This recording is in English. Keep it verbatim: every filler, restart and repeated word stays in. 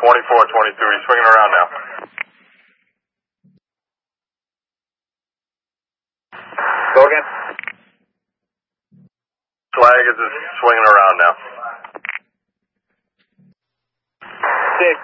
twenty-four twenty-two, he's swinging around now. Go again. Flag is just swinging around now. Six,